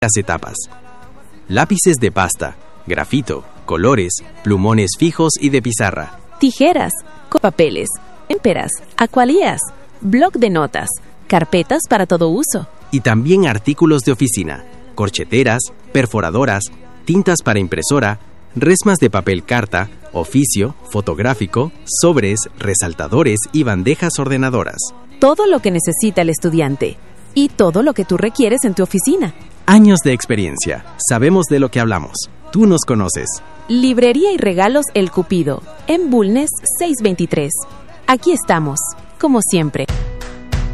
las etapas. Lápices de pasta, grafito, colores, plumones fijos y de pizarra. Tijeras, papeles, témperas, acualías, bloc de notas, carpetas para todo uso. Y también artículos de oficina, corcheteras, perforadoras, tintas para impresora, resmas de papel carta, oficio, fotográfico, sobres, resaltadores y bandejas ordenadoras. Todo lo que necesita el estudiante y todo lo que tú requieres en tu oficina. Años de experiencia. Sabemos de lo que hablamos. Tú nos conoces. Librería y regalos El Cupido, en Bulnes 623. Aquí estamos, como siempre.